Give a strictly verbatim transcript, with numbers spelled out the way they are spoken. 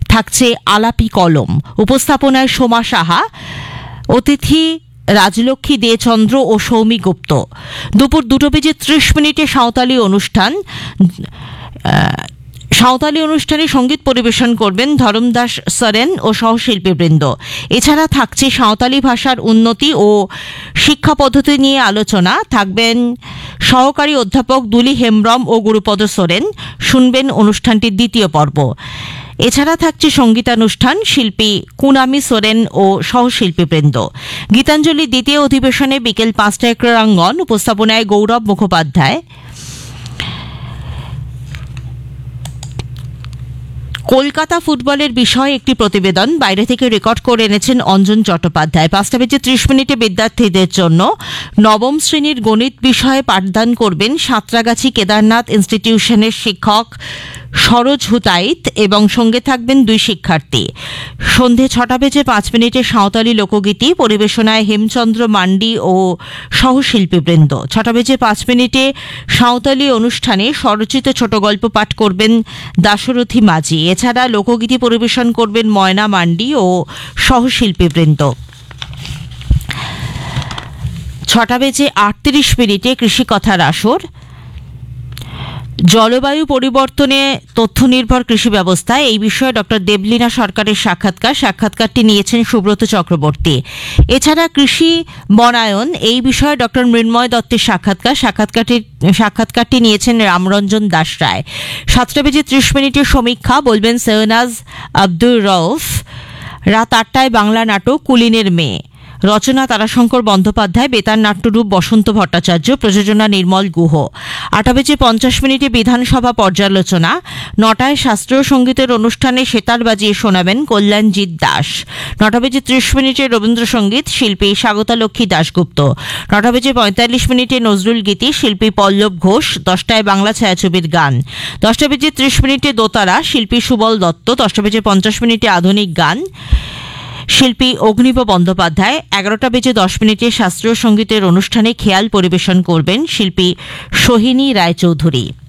থাকছে আলাপি কলম, উপস্থাপনায় সোমা সাহা, অতিথি রাজলক্ষ্মী দে চন্দ্র ও সৌমি গুপ্ত। দুপুর দুটো বেজে ত্রিশ মিনিটে সাঁওতালি অনুষ্ঠান সাঁওতালি অনুষ্ঠানে সঙ্গীত পরিবেশন করবেন ধরমদাস সরেন ও সহশিল্পীবৃন্দ। এছাড়া থাকছে সাঁওতালি ভাষার উন্নতি ও শিক্ষা পদ্ধতি নিয়ে আলোচনা, থাকবেন সহকারী অধ্যাপক দুলি হেমব্রম ও গুরুপদ সোরেন। শুনবেন অনুষ্ঠানটির দ্বিতীয় পর্ব। এছাড়া থাকছে সঙ্গীতানুষ্ঠান, শিল্পী কুনামি সোরেন ও সহশিল্পীবৃন্দ। গীতাঞ্জলি দ্বিতীয় অধিবেশনে বিকেল পাঁচটায় ক্রীড়াঙ্গন, উপস্থাপনায় গৌরব মুখোপাধ্যায়। কলকাতা ফুটবলের বিষয়ে একটি প্রতিবেদন বাইরে থেকে রেকর্ড করে এনেছেন অঞ্জন চট্টোপাধ্যায়। পাঁচটা বেজে ত্রিশ মিনিটে বিদ্যার্থীদের জন্য নবম শ্রেণীর গণিত বিষয়ে পাঠদান করবেন সাঁতরাগাছি কেদারনাথ ইনস্টিটিউশনের শিক্ষক সরোজ হুতাইত এবং সঙ্গে থাকবেন দুই শিক্ষার্থী। সন্ধে ছটা বেজে পাঁচ মিনিটে সাঁওতালি লোকগীতি, পরিবেশনায় হেমচন্দ্র মান্ডি ও সহশিল্পীবৃন্দ। ছটা বেজে পাঁচ মিনিটে সাঁওতালি অনুষ্ঠানে স্বরচিত ছোট গল্প পাঠ করবেন দাশরথী মাঝি। এছাড়া লোকগীতি পরিবেশন করবেন ময়না মান্ডি ও সহশিল্পীবৃন্দ। ছটা বেজে আটত্রিশ মিনিটে কৃষিকথার আসর, জলবায়ু পরিবর্তনে তথ্য নির্ভর কৃষি ব্যবস্থা, এই বিষয়ে ডক্টর দেবলীনা সরকারের সাক্ষাৎকার সাক্ষাৎকারটি নিয়েছেন সুব্রত চক্রবর্তী। এছাড়া কৃষি বনায়ন, এই বিষয়ে ডক্টর মৃন্ময় দত্তের সাক্ষাৎকার সাক্ষাৎকারটি সাক্ষাৎকারটি নিয়েছেন রামরঞ্জন দাস রায়। সাতটা বেজে ত্রিশ মিনিটের সমীক্ষা, বলবেন সৈয়নাজ আব্দুর রউফ। রাত আটটায় বাংলা নাটক কুলিনের মেয়ে, রচনা তারাশঙ্কর বন্দ্যোপাধ্যায়, বেতার নাট্যরূপ বসন্ত ভট্টাচার্য, প্রযোজনা নির্মল গুহ। আটটা বেজে পঞ্চাশ মিনিটে বিধানসভা পর্যালোচনা। নটায় শাস্ত্রীয় সঙ্গীতের অনুষ্ঠানে সেতার বাজিয়ে শোনাবেন কল্যাণজিৎ দাস। নটা বেজে ত্রিশ মিনিটে রবীন্দ্রসঙ্গীত, শিল্পী স্বাগতালক্ষ্মী দাশগুপ্ত। নটা বেজে পঁয়তাল্লিশ মিনিটে নজরুল গীতি, শিল্পী পল্লব ঘোষ। দশটায় বাংলা ছায়াছবির গান। দশটা বেজে ত্রিশ মিনিটে দোতারা, শিল্পী সুবল দত্ত। দশটা বেজে পঞ্চাশ মিনিটে আধুনিক গান, শিল্পী অগ্নিব বন্দ্যোপাধ্যায়। এগারোটা বেজে দশ মিনিটে শাস্ত্রীয় সঙ্গীতের অনুষ্ঠানে খেয়াল পরিবেশন করবেন শিল্পী সোহিনী রায়চৌধুরী।